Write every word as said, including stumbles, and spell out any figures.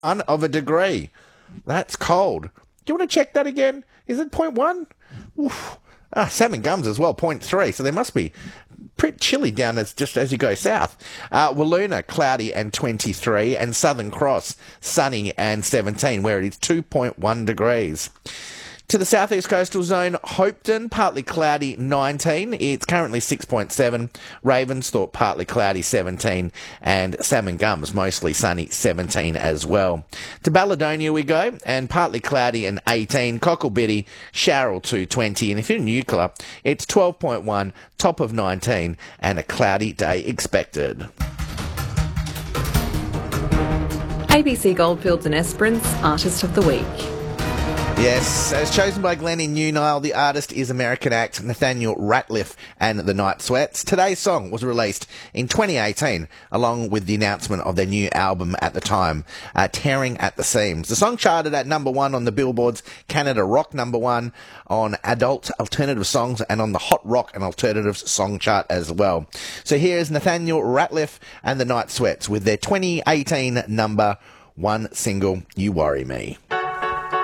one of a degree. That's cold. Do you want to check that again? Is it point one? Oof. Ah, Salmon Gums as well, point three. So there must be pretty chilly down as just as you go south. Uh, Wiluna, cloudy and twenty-three, and Southern Cross, sunny and seventeen, where it is two point one degrees. To the southeast coastal zone, Hopeton, partly cloudy, nineteen. It's currently six point seven. Ravensthorpe, partly cloudy, seventeen. And Salmon Gums, mostly sunny, seventeen as well. To Balladonia we go, and partly cloudy and eighteen. Cocklebiddy, Sharrell to twenty. And if you're in Eucla, it's twelve point one, top of nineteen, and a cloudy day expected. A B C Goldfields and Esperance Artist of the Week. Yes, as chosen by Glenn in New Nile, the artist is American act Nathaniel Rateliff and the Night Sweats. Today's song was released in twenty eighteen, along with the announcement of their new album at the time, uh, Tearing at the Seams. The song charted at number one on the Billboard's Canada Rock number one, on Adult Alternative Songs, and on the Hot Rock and Alternatives song chart as well. So here's Nathaniel Rateliff and the Night Sweats with their twenty eighteen number one single, You Worry Me.